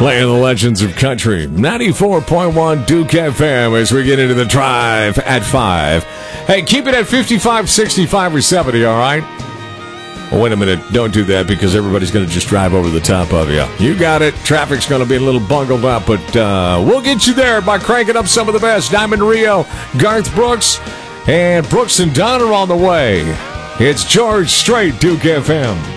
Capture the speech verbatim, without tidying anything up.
Playing the legends of country. ninety-four point one Duke F M as we get into the drive at five. Hey, keep it at fifty-five, sixty-five, or seventy, all right? Well, wait a minute. Don't do that because everybody's going to just drive over the top of you. You got it. Traffic's going to be a little bungled up, but uh, we'll get you there by cranking up some of the best. Diamond Rio, Garth Brooks, and Brooks and Dunn are on the way. It's George Strait, Duke F M.